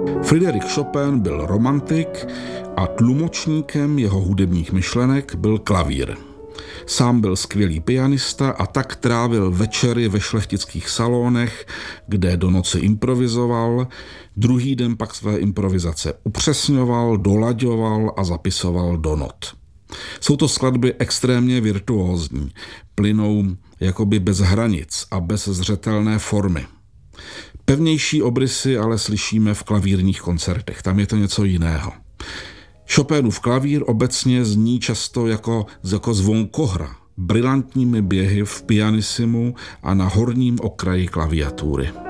Frédéric Chopin byl romantik a tlumočníkem jeho hudebních myšlenek byl klavír. Sám byl skvělý pianista a tak trávil večery ve šlechtických salonech, kde do noci improvizoval, druhý den pak své improvizace upřesňoval, dolaďoval a zapisoval do not. Jsou to skladby extrémně virtuózní, plynou jakoby bez hranic a bez zřetelné formy. Pevnější obrysy ale slyšíme v klavírních koncertech, tam je to něco jiného. Chopinův klavír obecně zní často jako zvon kohra, brilantními běhy v pianisimu a na horním okraji klaviatury.